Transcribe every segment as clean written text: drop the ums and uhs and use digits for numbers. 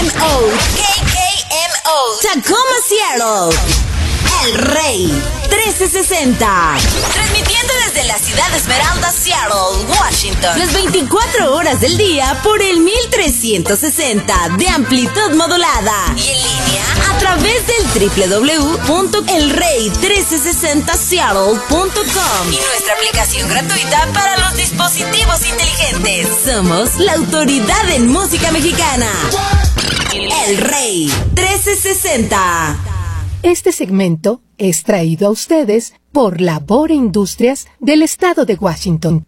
Tacoma, Seattle. El Rey 1360. Transmitiendo desde la ciudad de Esmeralda, Seattle, Washington. Las 24 horas del día por el 1360 de amplitud modulada. Y en línea a través del www.elrey1360seattle.com. Y nuestra aplicación gratuita para los dispositivos inteligentes. Somos la autoridad en música mexicana. El Rey 1360. Este segmento es traído a ustedes por Labor e Industrias del Estado de Washington.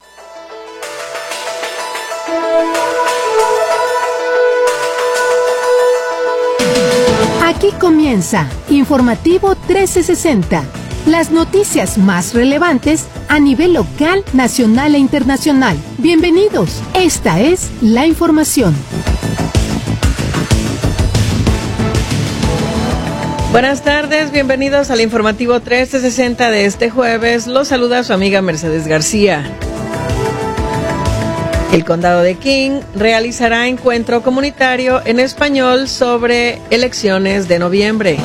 Aquí comienza Informativo 1360, las noticias más relevantes a nivel local, nacional e internacional. Bienvenidos, esta es la información. Buenas tardes, bienvenidos al Informativo 1360 de este jueves. Los saluda su amiga Mercedes García. El Condado de King realizará encuentro comunitario en español sobre elecciones de noviembre.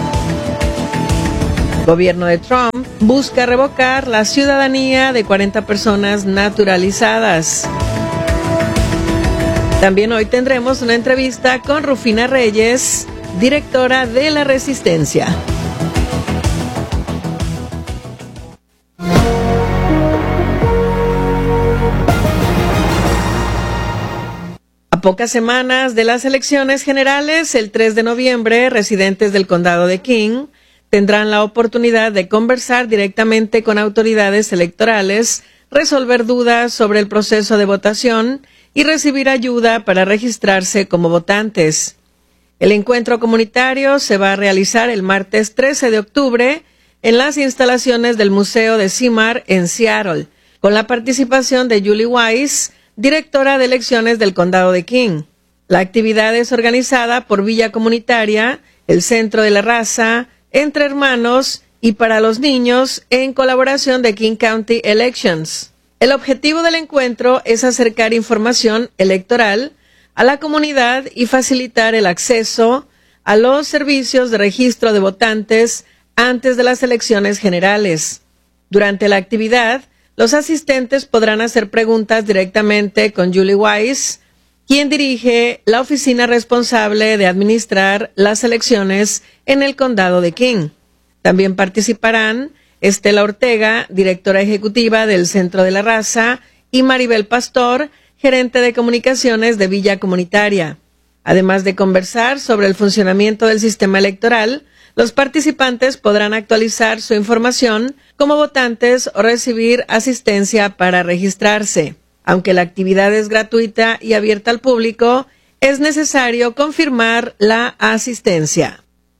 Gobierno de Trump busca revocar la ciudadanía de 40 personas naturalizadas. También hoy tendremos una entrevista con Rufina Reyes, directora de La Resistencia. A pocas semanas de las elecciones generales, el 3 de noviembre, residentes del condado de King tendrán la oportunidad de conversar directamente con autoridades electorales, resolver dudas sobre el proceso de votación y recibir ayuda para registrarse como votantes. El encuentro comunitario se va a realizar el martes 13 de octubre en las instalaciones del Museo de CIMAR en Seattle, con la participación de Julie Weiss, directora de elecciones del Condado de King. La actividad es organizada por Villa Comunitaria, el Centro de la Raza, Entre Hermanos y para los niños en colaboración de King County Elections. El objetivo del encuentro es acercar información electoral a la comunidad y facilitar el acceso a los servicios de registro de votantes antes de las elecciones generales. Durante la actividad, los asistentes podrán hacer preguntas directamente con Julie Weiss, quien dirige la oficina responsable de administrar las elecciones en el condado de King. También participarán Estela Ortega, directora ejecutiva del Centro de la Raza, y Maribel Pastor, gerente de comunicaciones de Villa Comunitaria. Además de conversar sobre el funcionamiento del sistema electoral, los participantes podrán actualizar su información como votantes o recibir asistencia para registrarse. Aunque la actividad es gratuita y abierta al público, es necesario confirmar la asistencia.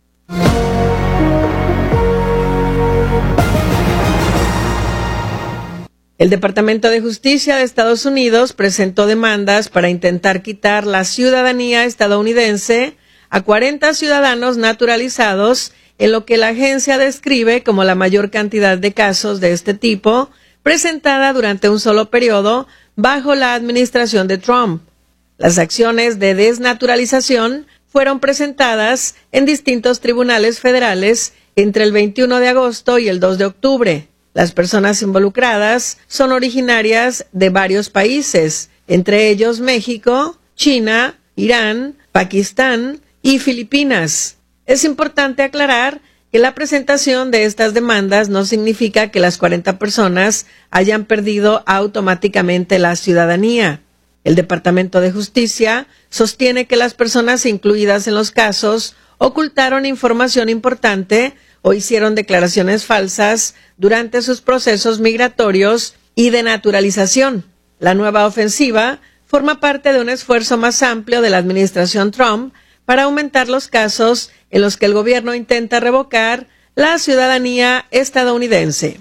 El Departamento de Justicia de Estados Unidos presentó demandas para intentar quitar la ciudadanía estadounidense a 40 ciudadanos naturalizados, en lo que la agencia describe como la mayor cantidad de casos de este tipo presentada durante un solo periodo bajo la administración de Trump. Las acciones de desnaturalización fueron presentadas en distintos tribunales federales entre el 21 de agosto y el 2 de octubre. Las personas involucradas son originarias de varios países, entre ellos México, China, Irán, Pakistán y Filipinas. Es importante aclarar que la presentación de estas demandas no significa que las 40 personas hayan perdido automáticamente la ciudadanía. El Departamento de Justicia sostiene que las personas incluidas en los casos ocultaron información importante o hicieron declaraciones falsas durante sus procesos migratorios y de naturalización. La nueva ofensiva forma parte de un esfuerzo más amplio de la administración Trump para aumentar los casos en los que el gobierno intenta revocar la ciudadanía estadounidense.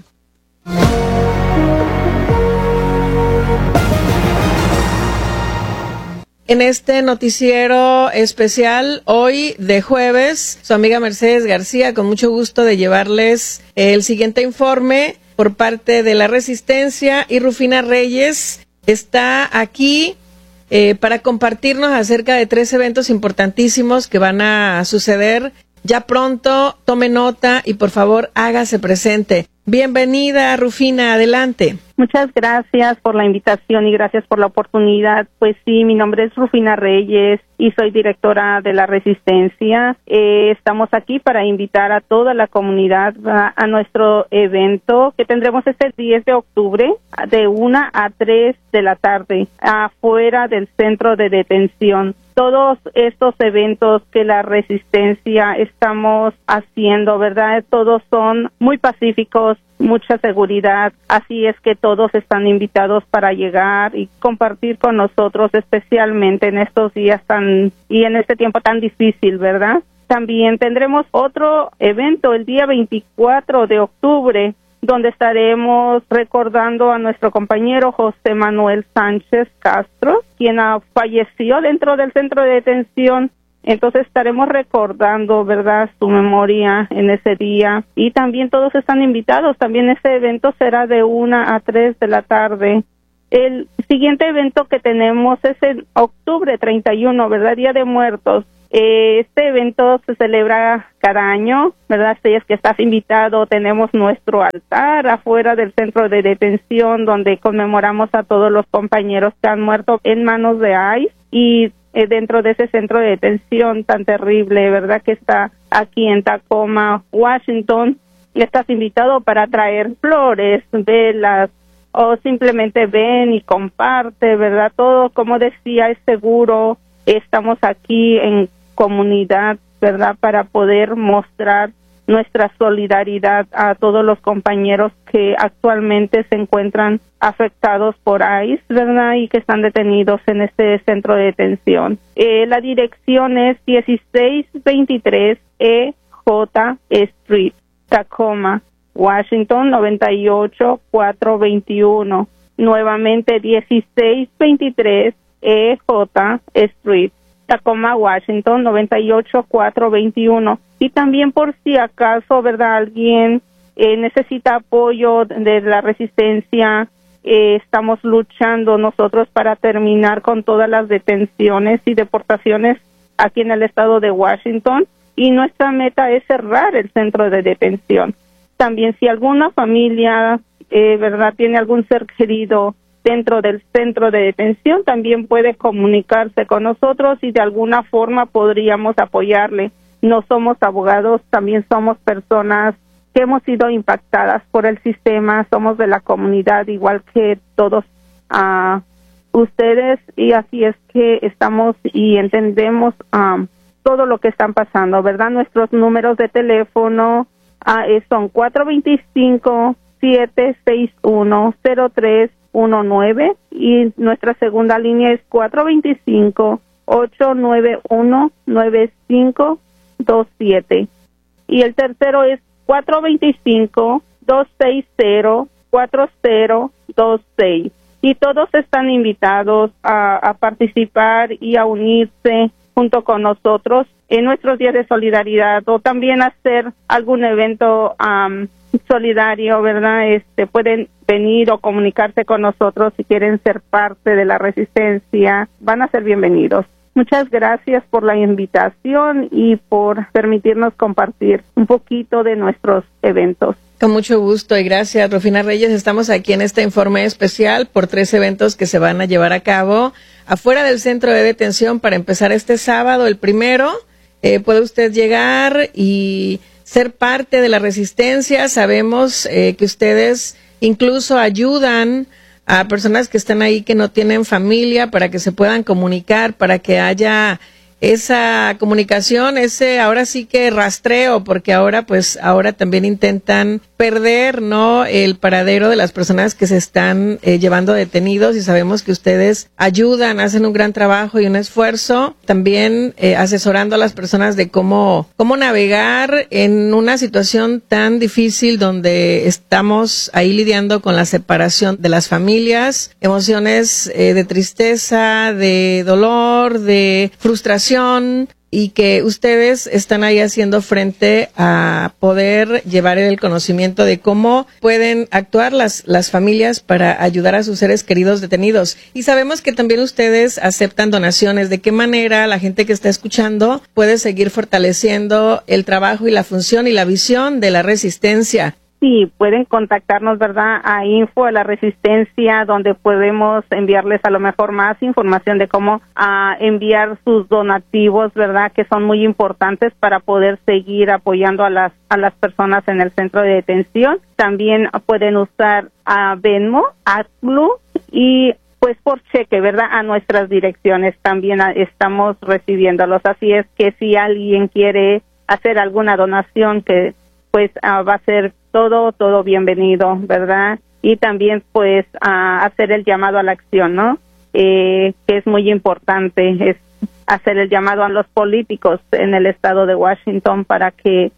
En este noticiero especial, hoy de jueves, su amiga Mercedes García, con mucho gusto de llevarles el siguiente informe por parte de La Resistencia, y Rufina Reyes está aquí para compartirnos acerca de 3 eventos importantísimos que van a suceder ya pronto. Tome nota y por favor hágase presente. Bienvenida, Rufina, adelante. Muchas gracias por la invitación y gracias por la oportunidad. Pues sí, mi nombre es Rufina Reyes y soy directora de La Resistencia. Estamos aquí para invitar a toda la comunidad a nuestro evento que tendremos este 10 de octubre de 1 a 3 de la tarde afuera del centro de detención. Todos estos eventos que La Resistencia estamos haciendo, ¿verdad? Todos son muy pacíficos, mucha seguridad, así es que todos están invitados para llegar y compartir con nosotros, especialmente en estos días y en este tiempo tan difícil, ¿verdad? También tendremos otro evento el día 24 de octubre, donde estaremos recordando a nuestro compañero José Manuel Sánchez Castro, quien falleció dentro del centro de detención. Entonces estaremos recordando, ¿verdad?, su memoria en ese día. Y también todos están invitados. También ese evento será de 1 a 3 de la tarde. El siguiente evento que tenemos es en octubre 31, ¿verdad?, Día de Muertos. Este evento se celebra cada año, ¿verdad? Si es que estás invitado, tenemos nuestro altar afuera del centro de detención donde conmemoramos a todos los compañeros que han muerto en manos de ICE y dentro de ese centro de detención tan terrible, ¿verdad? Que está aquí en Tacoma, Washington. Estás invitado para traer flores, velas o simplemente ven y comparte, ¿verdad? Todo, como decía, es seguro. Estamos aquí en comunidad, ¿verdad?, para poder mostrar nuestra solidaridad a todos los compañeros que actualmente se encuentran afectados por ICE, ¿verdad?, y que están detenidos en este centro de detención. La dirección es 1623 EJ Street, Tacoma, Washington, 98421. Nuevamente 1623 EJ Street, Tacoma, Washington, 98421. Y también por si acaso, ¿verdad?, alguien necesita apoyo de La Resistencia, estamos luchando nosotros para terminar con todas las detenciones y deportaciones aquí en el estado de Washington, y nuestra meta es cerrar el centro de detención. También si alguna familia, ¿verdad?, tiene algún ser querido dentro del centro de detención, también puede comunicarse con nosotros y de alguna forma podríamos apoyarle. No somos abogados, también somos personas que hemos sido impactadas por el sistema, somos de la comunidad igual que todos ustedes, y así es que estamos y entendemos todo lo que están pasando, ¿verdad? Nuestros números de teléfono son 425-761-0319 y nuestra segunda línea es 425-891-9527 y el tercero es 425-260-4026 y todos están invitados a participar y a unirse junto con nosotros en nuestros días de solidaridad o también hacer algún evento solidario, ¿verdad? Pueden venir o comunicarse con nosotros si quieren ser parte de La Resistencia. Van a ser bienvenidos. Muchas gracias por la invitación y por permitirnos compartir un poquito de nuestros eventos. Con mucho gusto y gracias, Rufina Reyes. Estamos aquí en este informe especial por 3 eventos que se van a llevar a cabo afuera del centro de detención para empezar este sábado. El primero, puede usted llegar y ser parte de La Resistencia. Sabemos que ustedes incluso ayudan a personas que están ahí que no tienen familia para que se puedan comunicar, para que haya esa comunicación, ese ahora sí que rastreo, porque ahora también intentan perder, ¿no?, el paradero de las personas que se están llevando detenidos, y sabemos que ustedes ayudan, hacen un gran trabajo y un esfuerzo, también asesorando a las personas de cómo navegar en una situación tan difícil donde estamos ahí lidiando con la separación de las familias, emociones de tristeza, de dolor, de frustración, y que ustedes están ahí haciendo frente a poder llevar el conocimiento de cómo pueden actuar las familias para ayudar a sus seres queridos detenidos. Y sabemos que también ustedes aceptan donaciones. ¿De qué manera la gente que está escuchando puede seguir fortaleciendo el trabajo y la función y la visión de la Resistencia? Sí, pueden contactarnos, ¿verdad?, a Info a la Resistencia, donde podemos enviarles a lo mejor más información de cómo enviar sus donativos, ¿verdad?, que son muy importantes para poder seguir apoyando a las personas en el centro de detención. También pueden usar a Venmo, AdBlue y pues por cheque, ¿verdad?, a nuestras direcciones. También estamos recibiéndolos. Así es que si alguien quiere hacer alguna donación, que pues va a ser todo bienvenido, ¿verdad? Y también pues hacer el llamado a la acción, ¿no? Que es muy importante, es hacer el llamado a los políticos en el estado de Washington para que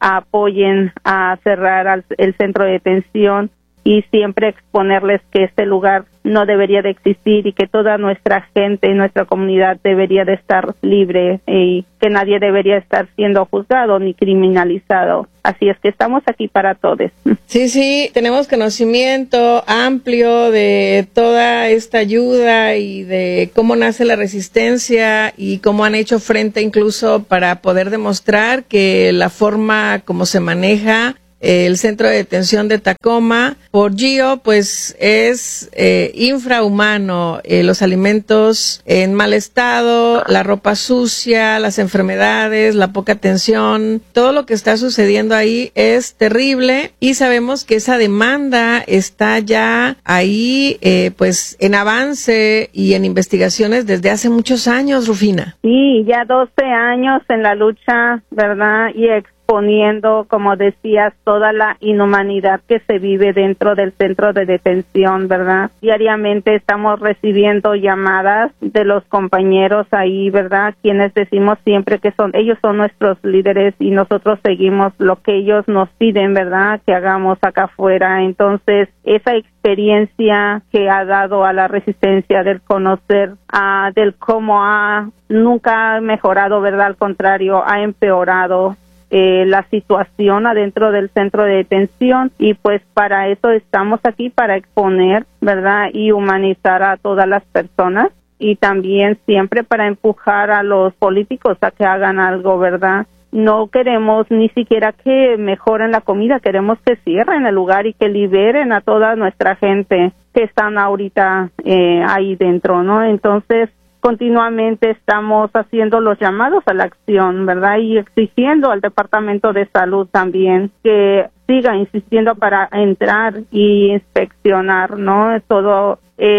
apoyen a cerrar el centro de detención y siempre exponerles que este lugar no debería de existir y que toda nuestra gente y nuestra comunidad debería de estar libre y que nadie debería estar siendo juzgado ni criminalizado. Así es que estamos aquí para todos. Sí, tenemos conocimiento amplio de toda esta ayuda y de cómo nace la Resistencia y cómo han hecho frente incluso para poder demostrar que la forma como se maneja el centro de detención de Tacoma por Gio pues es infrahumano. Los alimentos en mal estado, la ropa sucia, las enfermedades, la poca atención, todo lo que está sucediendo ahí es terrible y sabemos que esa demanda está ya ahí pues en avance y en investigaciones desde hace muchos años, Rufina. Sí, ya 12 años en la lucha, ¿verdad? Y exponiendo, como decías, toda la inhumanidad que se vive dentro del centro de detención, ¿verdad? Diariamente estamos recibiendo llamadas de los compañeros ahí, ¿verdad? Quienes decimos siempre que ellos son nuestros líderes y nosotros seguimos lo que ellos nos piden, ¿verdad? Que hagamos acá afuera. Entonces, esa experiencia que ha dado a la Resistencia del conocer, del cómo nunca ha mejorado, ¿verdad? Al contrario, ha empeorado la situación adentro del centro de detención y pues para eso estamos aquí, para exponer, ¿verdad? Y humanizar a todas las personas y también siempre para empujar a los políticos a que hagan algo, ¿verdad? No queremos ni siquiera que mejoren la comida, queremos que cierren el lugar y que liberen a toda nuestra gente que están ahorita ahí dentro, ¿no? Entonces, continuamente estamos haciendo los llamados a la acción, ¿verdad? Y exigiendo al Departamento de Salud también que siga insistiendo para entrar y inspeccionar, ¿no? Todo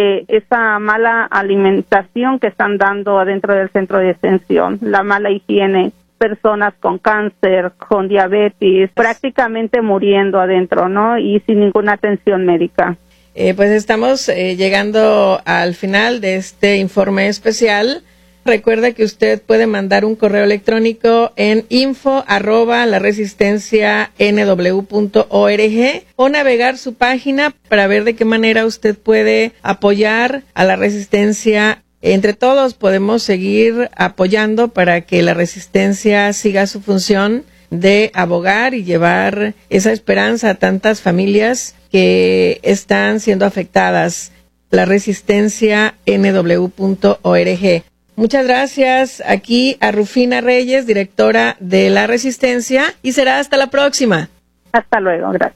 esa mala alimentación que están dando adentro del centro de detención, la mala higiene, personas con cáncer, con diabetes, prácticamente muriendo adentro, ¿no? Y sin ninguna atención médica. Pues estamos llegando al final de este informe especial. Recuerda que usted puede mandar un correo electrónico en info@laresistencianw.org o navegar su página para ver de qué manera usted puede apoyar a la Resistencia. Entre todos podemos seguir apoyando para que la Resistencia siga su función de abogar y llevar esa esperanza a tantas familias que están siendo afectadas. La Resistencia NW.org. Muchas gracias aquí a Rufina Reyes, directora de La Resistencia, y será hasta la próxima. Hasta luego, gracias.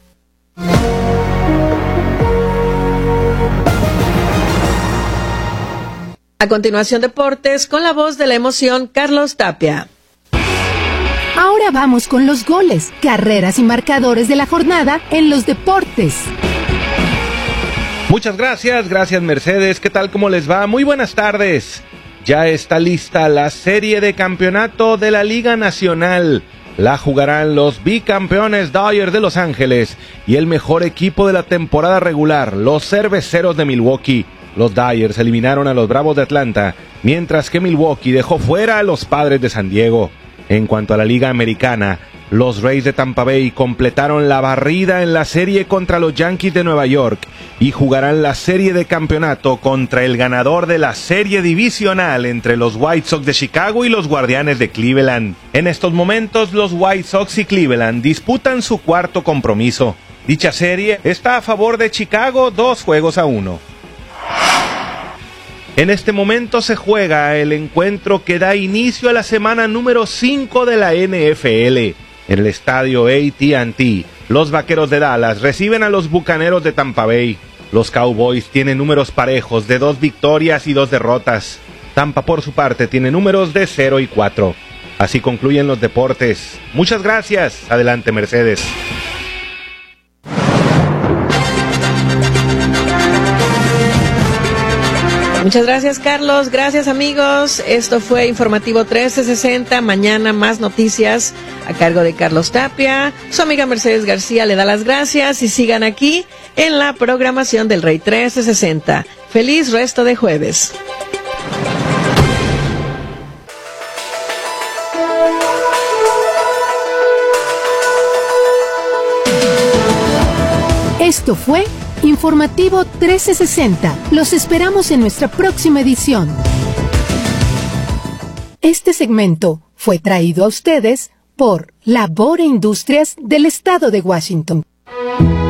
A continuación, deportes con la voz de la emoción, Carlos Tapia. Ahora vamos con los goles, carreras y marcadores de la jornada en los deportes. Muchas gracias Mercedes, ¿qué tal? ¿Cómo les va? Muy buenas tardes. Ya está lista la serie de campeonato de la Liga Nacional. La jugarán los bicampeones Dodgers de Los Ángeles y el mejor equipo de la temporada regular, los Cerveceros de Milwaukee. Los Dodgers eliminaron a los Bravos de Atlanta, mientras que Milwaukee dejó fuera a los Padres de San Diego. En cuanto a la Liga Americana, Los Rays de Tampa Bay completaron la barrida en la serie contra los Yankees de Nueva York y jugarán la serie de campeonato contra el ganador de la serie divisional entre los White Sox de Chicago y los Guardianes de Cleveland. En estos momentos, los White Sox y Cleveland disputan su cuarto compromiso. Dicha serie está a favor de Chicago 2-1. En este momento se juega el encuentro que da inicio a la semana número 5 de la NFL. En el estadio AT&T, los Vaqueros de Dallas reciben a los Bucaneros de Tampa Bay. Los Cowboys tienen números parejos de 2 victorias y 2 derrotas. Tampa, por su parte, tiene números de 0-4. Así concluyen los deportes. Muchas gracias. Adelante, Mercedes. Muchas gracias, Carlos. Gracias, amigos. Esto fue Informativo 1360. Mañana más noticias a cargo de Carlos Tapia. Su amiga Mercedes García le da las gracias y sigan aquí en la programación del Rey 1360. Feliz resto de jueves. Esto fue Informativo 1360. Los esperamos en nuestra próxima edición. Este segmento fue traído a ustedes por Labor e Industrias del Estado de Washington.